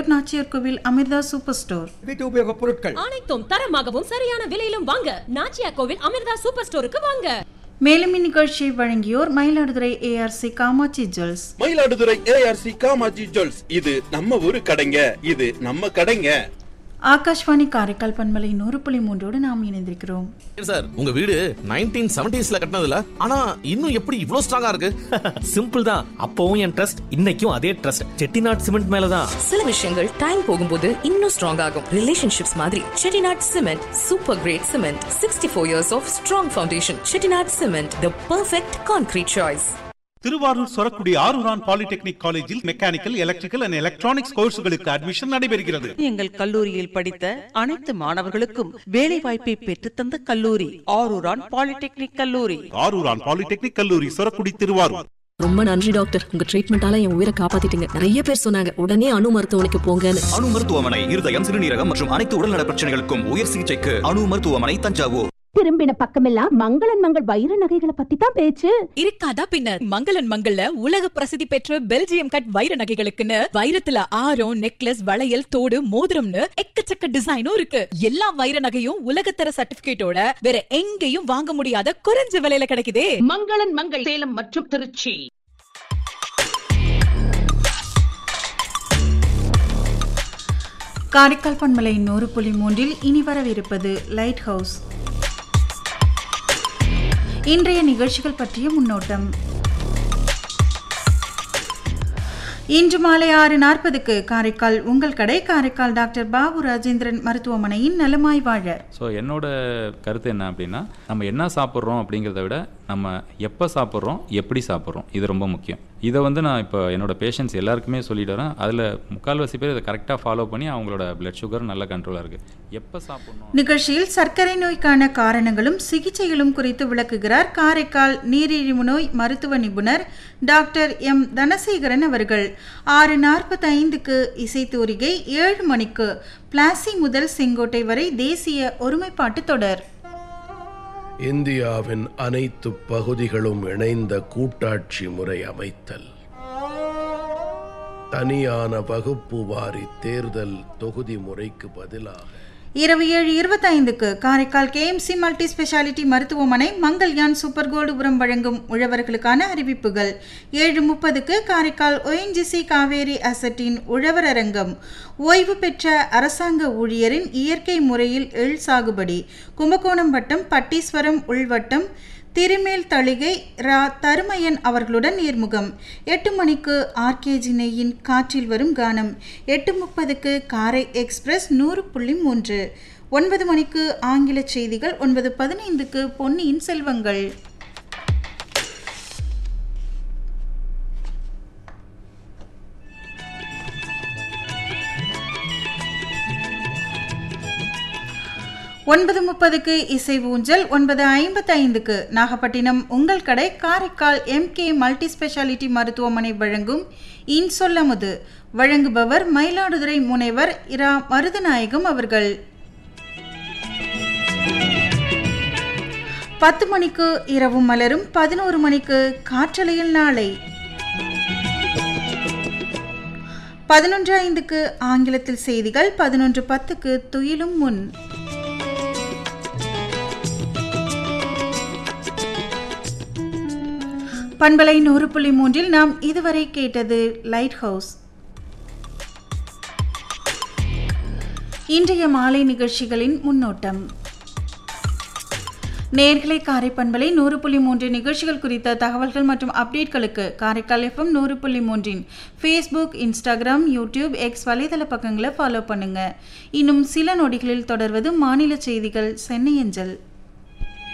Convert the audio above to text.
திருவாரூர் நாச்சியார் கோவில் Amrita super store. வீட்டு உபயோகப் பொருட்கள் அனைத்தும் தரமாகவும் சரியான விலையிலும் வாங்க நாச்சியார் கோவில் அமிர்தா சூப்பர் ஸ்டோருக்கு வாங்க. மேலும் இந்நிகழ்ச்சியை வழங்கியோர் Mayiladuthurai ARC Kamakshi jewels. Mayiladuthurai ARC Kamakshi jewels, இது நம்ம ஊரு கடைங்க, இது நம்ம கடைங்க. ஆகாஷ்வாணி காரைக்கால் பண்பலை 100.3 நாம் இணைந்திருக்கிறோம். சார், உங்க வீடு 1970s கட்டினதுல, ஆனா இன்னும் எப்படி இவ்ளோ ஸ்ட்ராங்கா இருக்கு? சிம்பிள் தான். அப்பவும் என் ட்ரஸ்ட், இன்னைக்கும் அதே ட்ரஸ்ட். செட்டிநாட் சிமெண்ட் மேலதான். சில விஷயங்கள் டைம் போகும்போது இன்னும் ஸ்ட்ராங் ஆகும். ரிலேஷன்ஷிப்ஸ் மாதிரி Chettinad cement super great cement. 64 years of strong foundation. Chettinad cement, the perfect concrete choice. Thiruvarur Sorakudi Aruran polytechnic காலேஜில் mechanical, electrical and electronics கோர்ஸ்களுக்கு admission நடைபெறுகிறது. எங்கள் கல்லூரியில் படித்த அனைத்து மாணவர்களுக்கும் வேலை வாய்ப்பை பெற்றுத்தந்த கல்லூரி ஆரூரான் பாலிடெக்னிக் கல்லூரி. ஆரூரான் பாலிடெக்னிக் கல்லூரி, சொரக்குடி, திருவாரூர். ரொம்ப நன்றி டாக்டர், உங்க ட்ரீட்மெண்டால என் உயிரை காப்பாத்திட்டீங்க. நிறைய பேர் சொன்னாங்க உடனே அணு மருத்துவமனைக்கு போங்கன்னு. அணு மருத்துவமனை இருதயம், சிறுநீரகம் மற்றும் அனைத்து உடல்நல பிரச்சனைகளுக்கும் உயர் சிகிச்சைக்கு அணு மருத்துவமனை, தஞ்சாவூர். திரும்பின பக்கமெல்லாம் மங்களன் மங்கள் வைர நகைகளை பத்தி தான் பேச்சு. இருக்காதா பின்னர், மங்களன் மங்கள்ல உலக பிரசித்தி பெற்ற பெல்ஜியம் கட் வைர நகைகளுக்குன்னு வைரத்துல ஆரம், நெக்லஸ், வளையல், தோடு, மோதிரம்னு எக்கச்சக்க டிசைனும் இருக்கு. எல்லா வைர நகையும் உலகத்தர சர்டிபிகேட்டோட வேற எங்கேயும் வாங்க முடியாத குறைஞ்ச விலையில கிடைக்குதே. மங்களன் மங்கள் சேலம் மற்றும் திருச்சி. காரைக்கால் பண்பலை 100.3 இனி வரவிருப்பது லைட் ஹவுஸ். இன்றைய நிகழ்ச்சிகள் பற்றிய முன்னோட்டம். இன்று மாலை 6:40 காரைக்கால் உங்கள் கடை, காரைக்கால் டாக்டர் பாபு ராஜேந்திரன் மருத்துவமனையின் நலமாய் வாழ. ஸோ என்னோட கருத்து என்ன அப்படின்னா, நம்ம என்ன சாப்பிட்றோம் அப்படிங்கிறத விட நம்ம எப்போ சாப்பிட்றோம், எப்படி சாப்பிட்றோம், இது ரொம்ப முக்கியம். இதை நான் இப்போ என்னோட பேஷண்ட்ஸ் எல்லாருக்குமே சொல்லிட்டு வரேன். அதில் முக்கால்வாசி பேர் இதை கரெக்டாக ஃபாலோ பண்ணி அவங்களோட பிளட் சுகர் நல்ல கண்ட்ரோலாக இருக்குது. எப்போ சாப்பிட்ணும். நிகழ்ச்சியில் சர்க்கரை நோய்க்கான காரணங்களும் சிகிச்சைகளும் குறித்து விளக்குகிறார் காரைக்கால் நீரிழிவு நோய் மருத்துவ நிபுணர் டாக்டர் எம் தனசேகரன் அவர்கள். 6:45 இசைத்தூரிகை, 7 மணிக்கு பிளாசி முதல் செங்கோட்டை வரை தேசிய ஒருமைப்பாட்டு தொடர். இந்தியாவின் அனைத்து பகுதிகளும் இணைந்த கூட்டாட்சி முறை அமைத்தல், தனியான வகுப்பு வாரி தேர்தல் தொகுதி முறைக்கு பதிலாக இரவு 7:25 காரைக்கால் கேஎம்சி மல்டி ஸ்பெஷாலிட்டி மருத்துவமனை மங்கள்யான் சூப்பர் கோல்டுபுரம் வழங்கும் உழவர்களுக்கான அறிவிப்புகள். 7:30 காரைக்கால் ONGC காவேரி அசட்டின் உழவர் அரங்கம். ஓய்வு பெற்ற அரசாங்க ஊழியரின் இயற்கை முறையில் எள் சாகுபடி. கும்பகோணம் வட்டம் பட்டீஸ்வரம் உள்வட்டம் திருமேல் தளிகை ரா தருமையன் அவர்களுடன் நேர்முகம். 8 மணிக்கு ஆர்கேஜி நெய்யின் காற்றில் வரும் கானம். 8:30 காரை எக்ஸ்பிரஸ் 100.3. 9 மணிக்கு ஆங்கில செய்திகள். 9:15 பொன்னியின் செல்வங்கள். ஒன்பது 30 இசை ஊஞ்சல். 9:55 நாகப்பட்டினம் உங்கள் கடை, காரைக்கால் MK மல்டி ஸ்பெஷாலிட்டி மருத்துவமனை வழங்கும் இன்சொல்லமுது. வழங்குபவர் மயிலாடுதுறை முனைவர் இரா மருதநாயகம் அவர்கள். 10 மணிக்கு இரவு மலரும். 11 மணிக்கு காற்றலையில் நாளை. 11:05 ஆங்கிலத்தில் செய்திகள். 11:10 துயிலும் முன். பண்பலை 100.3 நாம் இதுவரை கேட்டது லைட் ஹவுஸ். இன்றைய மாலை நிகழ்ச்சிகளின் முன்னோட்டம். நேர்களை காரை பண்பலை 100.3 நிகழ்ச்சிகள் குறித்த தகவல்கள் மற்றும் அப்டேட்களுக்கு Karaikal FM 100.3 Facebook, Instagram, YouTube, X வலைதள பக்கங்களை ஃபாலோ பண்ணுங்க. இன்னும் சில நொடிகளில் தொடர்வது மாநில செய்திகள் சென்னை அஞ்சல்.